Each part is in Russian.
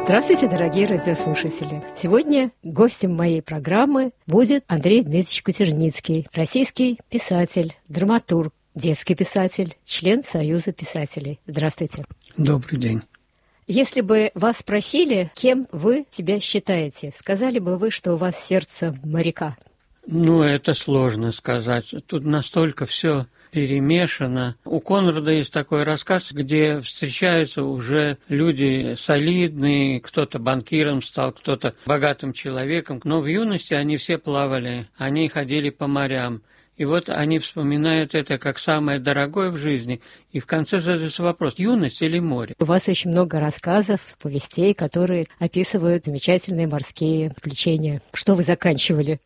Здравствуйте, дорогие радиослушатели! Сегодня гостем моей программы будет Андрей Дмитриевич Кутерницкий, российский писатель, драматург, детский писатель, член Союза писателей. Здравствуйте. Добрый день. Если бы вас спросили, кем вы себя считаете, сказали бы вы, что у вас сердце моряка? Это сложно сказать. Тут настолько все перемешано. У Конрада есть такой рассказ, где встречаются уже люди солидные, кто-то банкиром стал, кто-то богатым человеком, но в юности они все плавали, они ходили по морям. И вот они вспоминают это как самое дорогое в жизни. И в конце задается вопрос, юность или море? У вас очень много рассказов, повестей, которые описывают замечательные морские приключения. Что вы заканчивали?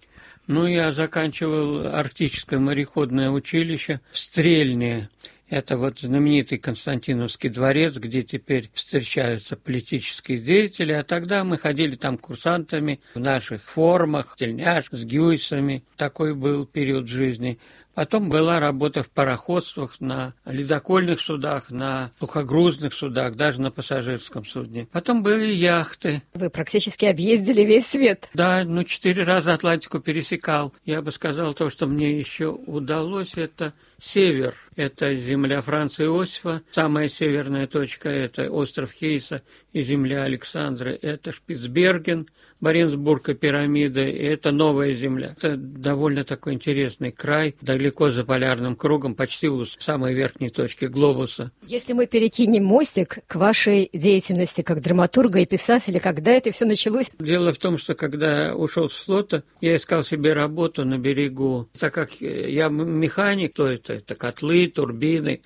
Я заканчивал Арктическое мореходное училище в Стрельне. Это вот знаменитый Константиновский дворец, где теперь встречаются политические деятели. А тогда мы ходили там курсантами в наших формах, тельняшках, с гюйсами. Такой был период жизни. Потом была работа в пароходствах, на ледокольных судах, на сухогрузных судах, даже на пассажирском судне. Потом были яхты. Вы практически объездили весь свет. Да, 4 раза Атлантику пересекал. Я бы сказал, то, что мне еще удалось, это север. Это земля Франца Иосифа. Самая северная точка – это остров Хейса и земля Александры. Это Шпицберген, Баренцбург и пирамиды. И это новая земля. Это довольно такой интересный край, далеко за полярным кругом, почти у самой верхней точки глобуса. Если мы перекинем мостик к вашей деятельности как драматурга и писателя, когда это все началось? Дело в том, что когда я ушел с флота, я искал себе работу на берегу. Так как я механик, то это котлы, турбины,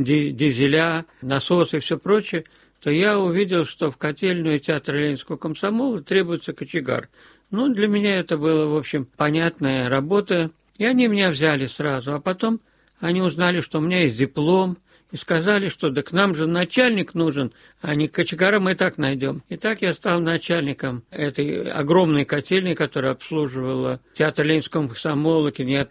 дизеля, насосы и все прочее, то я увидел, что в котельную театра Ленинского комсомола требуется кочегар. Для меня это было, в общем, понятная работа. И они меня взяли сразу. А потом они узнали, что у меня есть диплом, и сказали, что да к нам же начальник нужен, а не кочегара мы и так найдем. И так я стал начальником этой огромной котельной, которая обслуживала театр Ленинского комсомола,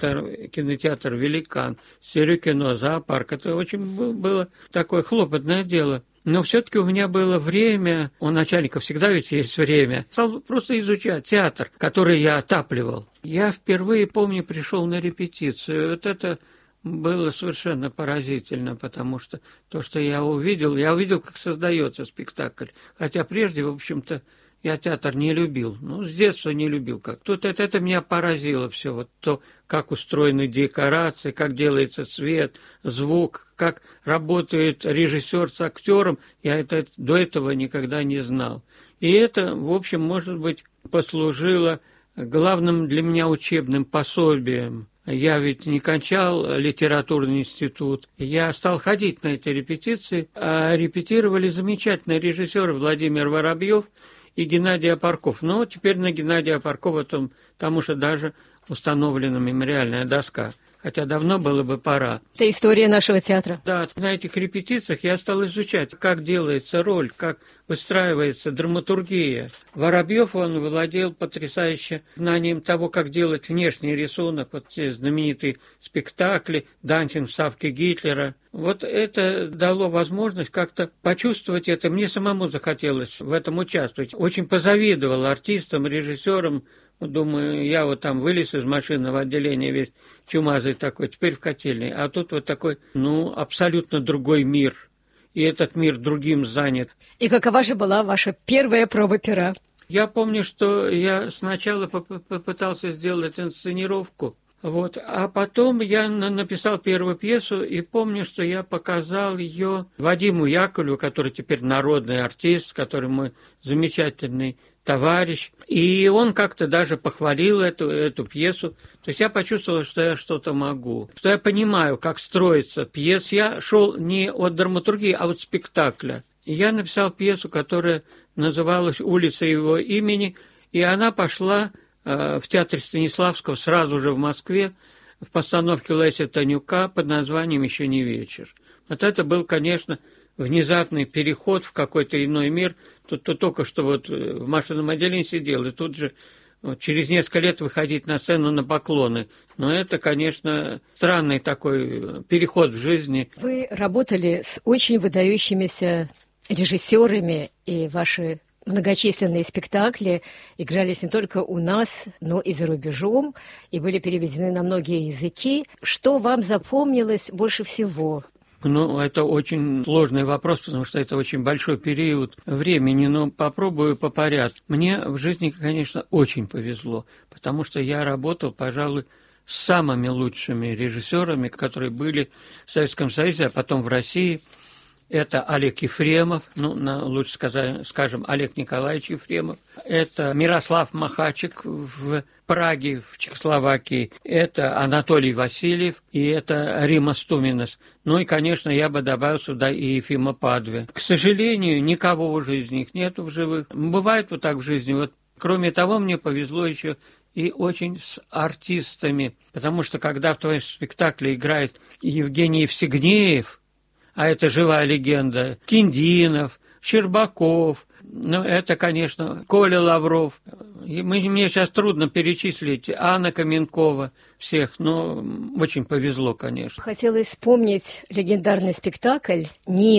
кинотеатр «Великан», стереокино, зоопарк. Это очень было такое хлопотное дело. Но все-таки у меня было время, у начальника всегда ведь есть время, стал просто изучать театр, который я отапливал. Я впервые, помню, пришел на репетицию. Вот это было совершенно поразительно, потому что то, что я увидел, как создается спектакль. Хотя прежде, в общем-то, я театр не любил, с детства не любил. Тут это меня поразило все, вот то, как устроены декорации, как делается свет, звук, как работает режиссер с актером. Я до этого никогда не знал. И это, в общем, может быть, послужило главным для меня учебным пособием. Я ведь не кончал литературный институт. Я стал ходить на эти репетиции, а репетировали замечательные режиссеры Владимир Воробьев и Геннадий Апарков. Теперь на Геннадия Апаркова там уже даже установлена мемориальная доска. Хотя давно было бы пора. Это история нашего театра. Да, на этих репетициях я стал изучать, как делается роль, как выстраивается драматургия. Воробьев, он владел потрясающе знанием того, как делать внешний рисунок, вот те знаменитые спектакли «Дантинг в ставке Гитлера». Вот это дало возможность как-то почувствовать это. Мне самому захотелось в этом участвовать. Очень позавидовал артистам, режиссерам. Думаю, я вот там вылез из машинного отделения весь чумазый такой, теперь в котельной. А тут вот такой, абсолютно другой мир. И этот мир другим занят. И какова же была ваша первая проба пера? Я помню, что я сначала попытался сделать инсценировку. А потом я написал первую пьесу, и помню, что я показал ее Вадиму Яковлеву, который теперь народный артист, который мой замечательный товарищ. И он как-то даже похвалил эту пьесу. То есть я почувствовал, что я что-то могу, что я понимаю, как строится пьеса. Я шел не от драматургии, а от спектакля. И я написал пьесу, которая называлась «Улица его имени», и она пошла в театре Станиславского сразу же в Москве в постановке Леся Танюка под названием «Еще не вечер». Вот это был, конечно, внезапный переход в какой-то иной мир. Тут только что вот в машинном отделении сидел, и тут же через несколько лет выходить на сцену на поклоны. Но это, конечно, странный такой переход в жизни. Вы работали с очень выдающимися режиссерами, и ваши многочисленные спектакли игрались не только у нас, но и за рубежом, и были переведены на многие языки. Что вам запомнилось больше всего? Ну, это очень сложный вопрос, потому что это очень большой период времени, но попробую по порядку. Мне в жизни, конечно, очень повезло, потому что я работал, пожалуй, с самыми лучшими режиссерами, которые были в Советском Союзе, а потом в России. Это Олег Ефремов, лучше скажем, Олег Николаевич Ефремов. Это Мирослав Махачек в Праге, в Чехословакии. Это Анатолий Васильев и это Рима Стуминас. Ну и, конечно, я бы добавил сюда и Ефима Падве. К сожалению, никого уже из них нету в живых. Бывает вот так в жизни. Вот, кроме того, мне повезло еще и очень с артистами. Потому что, когда в твоем спектакле играет Евгений Евстигнеев, а это живая легенда, Киндинов, Щербаков, это, конечно, Коля Лавров. Мне сейчас трудно перечислить, Анна Каменкова, всех, но очень повезло, конечно. Хотелось вспомнить легендарный спектакль «Нина».